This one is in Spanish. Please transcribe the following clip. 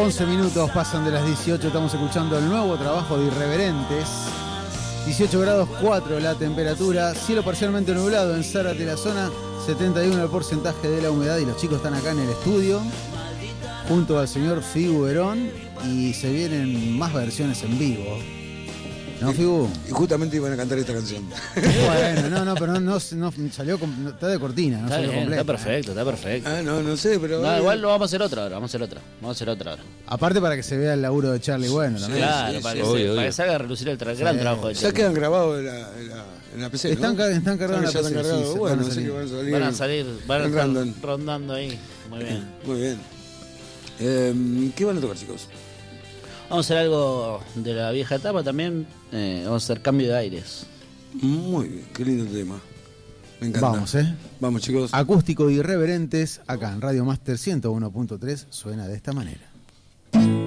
11 minutos pasan de las 18, estamos escuchando el nuevo trabajo de Irreverentes. 18 grados 4 la temperatura, cielo parcialmente nublado en Zárate, la zona, 71 el porcentaje de la humedad y los chicos están acá en el estudio junto al señor Figu Verón y se vienen más versiones en vivo. ¿No, Figu? Y justamente iban a cantar esta canción. Bueno, pero no salió, está de cortina, no Está salió bien, completa. está perfecto. Ah, no sé, pero... No, igual lo vamos a hacer otra hora, vamos a hacer otra ahora. Aparte para que se vea el laburo de Charlie Bueno también. Claro, sí, para, sí, que obvio. para que salga a relucir el gran trabajo de Ya Charlie. quedan grabados en la PC, Están ¿no? cargando en la Ya están PC, cargados. sí, Bueno, van a así que salir. Van a salir, van a en estar random. rondando ahí. Muy bien. Muy bien. ¿Qué van a tocar, chicos? Vamos a hacer algo de la vieja etapa también. Vamos a hacer cambio de aires. Muy bien, qué lindo tema. Me encanta. Vamos, Vamos, chicos. Acústico Irreverentes, acá en Radio Master 101.3, suena de esta manera.